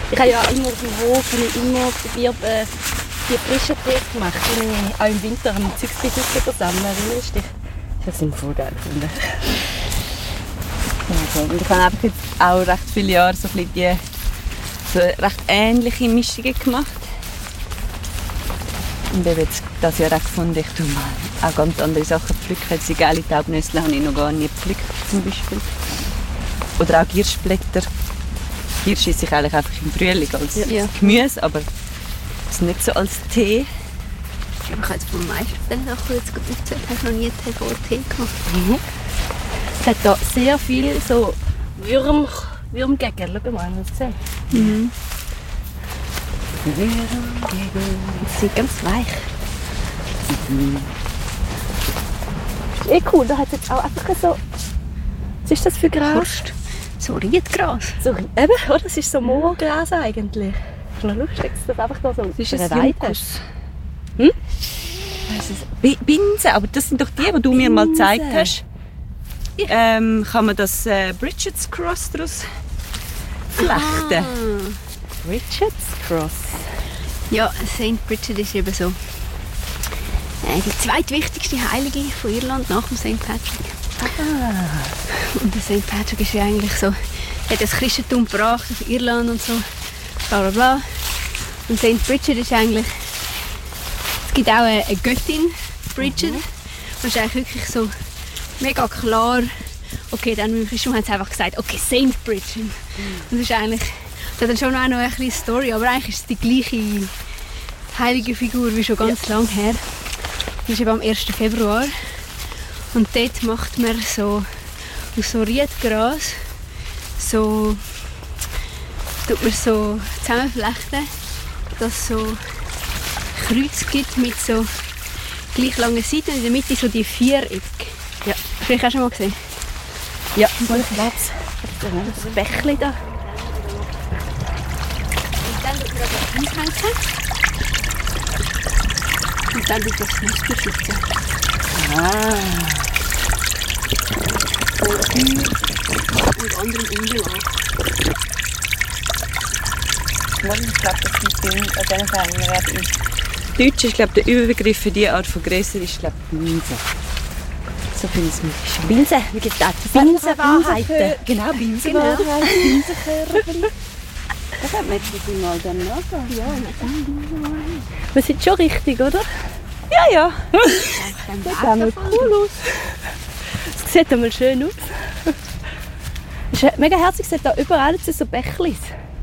Ich habe ja immer auf dem Hof immer probiert, die frischen Tees gemacht, die ich auch im Winter am Zügspiel sammeln. Erinnerst du dich? Das sind voll geil gefunden. Okay. Und ich habe einfach jetzt auch recht viele Jahre so recht ähnliche Mischungen gemacht. Und eben jetzt das Jahr auch gefunden, ich tue mal auch ganz andere Sachen pflücken. Jetzt die geile Taubnüsse habe ich noch gar nie gepflückt, zum Beispiel. Oder auch Girschblätter. Girsch esse ich eigentlich einfach im Frühling als Gemüse, aber das nicht so als Tee. Ich habe jetzt vom meisten Sachen jetzt gut erzählt. Ich habe noch nie Tee gemacht. Mhm. Es hat hier sehr viele so Würmgegel. Schau mal, hast du gesehen? Mhm. Sie sind ganz weich. Das ist cool, da hat es jetzt auch einfach so... Was ist das für Gras? Horst. So Riedgras. So, eben, oder? Das ist so Moorgras eigentlich. Das ist noch lustig, dass das einfach da so Das ist eine ein Weide Junkus. Hm? Binsen, aber das sind doch die du mir mal gezeigt hast. Kann man das Bridget's Cross daraus flechten? Richard's Cross. Ja, St. Bridget ist eben so die zweitwichtigste Heilige von Irland nach dem St. Patrick. Und der St. Patrick ist ja eigentlich so, hat das Christentum gebracht auf Irland und so, bla bla bla. Und St. Bridget ist eigentlich, es gibt auch eine Göttin, Bridget. Und das ist eigentlich wirklich so mega klar, okay, dann im Christentum haben sie einfach gesagt, okay, St. Bridget. Und das ist eigentlich, das hat dann schon auch noch eine kleine Story, aber eigentlich ist es die gleiche heilige Figur wie schon ganz lang her. Das ist eben am 1. Februar. Und dort macht man so aus so Riedgras so, tut man so zusammenflechten, dass es so Kreuz gibt mit so gleich langen Seiten und in der Mitte so die Viereck. Ja, vielleicht hast du schon mal gesehen. Ja, voll schwarz. Das Bächli da. Und dann tut man das einhängen. Und dann tut man das Nest beschützen. Vor Feuer und anderem Unbelag. Ich glaube, das ist in diesen Fällen. Deutsch ist, glaube ich, der Überbegriff für diese Art von Gräser ist, glaube ich, Binse. So viel ist es. Binse, wie gibt es das? Binsenwahrheiten. Genau, Binsenwahrheiten. Binsenkörbchen. Das hat man jetzt mal dann nachgehen. Ja, Wir sind schon richtig, oder? ja. Das sieht einmal cool aus. Es sieht einmal schön aus. Es ist mega herzig, es hat da überall so Bächlis.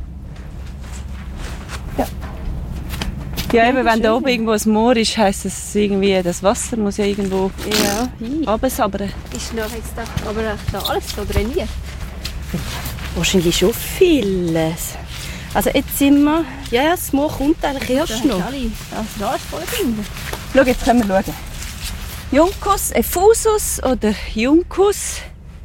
Ja, eben, wenn da oben irgendwo ein Moor ist, heisst es irgendwie, das Wasser muss ja irgendwo runtersabbern. Ist noch jetzt da, aber da alles so trainiert? Wahrscheinlich schon vieles. Also jetzt sind wir... Ja, das Moor kommt eigentlich erst noch. Das ist voll drin. Schau, jetzt können wir schauen. Juncus effusus oder Juncus.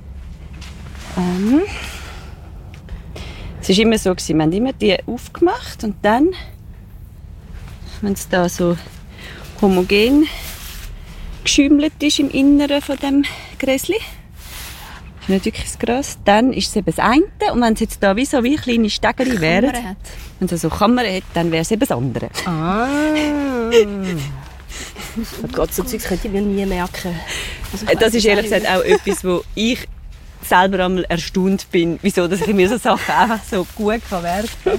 Es war immer so, wir haben immer die aufgemacht und dann, wenn es da so homogen geschäumelt ist im Inneren von dem Gräsli, ist nicht wirklich das Gras, dann ist es eben das eine. Und wenn es jetzt da wie so wie kleine Stegeli wären, wenn es so Kammern hat, dann wäre es eben das andere. Oh Gott, so Zeugs könnte ich mir nie merken. Also das ist ehrlich gesagt auch etwas, wo ich selber einmal erstaunt bin, wieso dass ich mir so Sachen einfach so gut merken kann.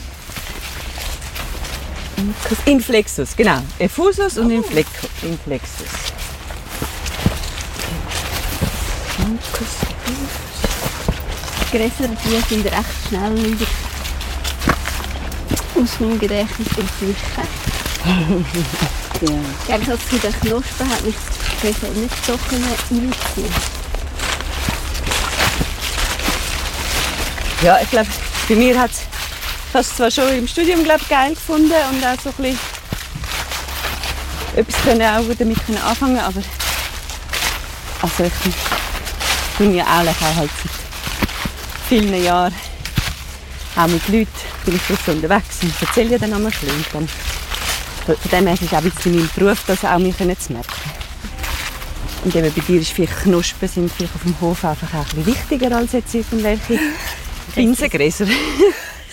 Inflexus, genau. Effusus und Inflexus. Grössere Tiere sind recht schnell aus meinem Gedächtnis entwischen. Ja. Im Gegensatz zu den Knospen hat mich das Gräser nicht so einziehen. Ja, ich glaube, bei mir hat es zwar schon im Studium geil gefunden und auch so ein bisschen etwas auch damit anfangen, aber also ich bin ja auch halt seit vielen Jahren auch mit Leuten bin ich draussen unterwegs und erzähle ja dann auch ein bisschen. Und dann, von dem her ist es auch ein bisschen mein Beruf, das auch mir zu merken. Und eben bei dir ist vielleicht Knospen sind vielleicht auf dem Hof einfach auch ein bisschen wichtiger als jetzt irgendwelche Pinsengräser.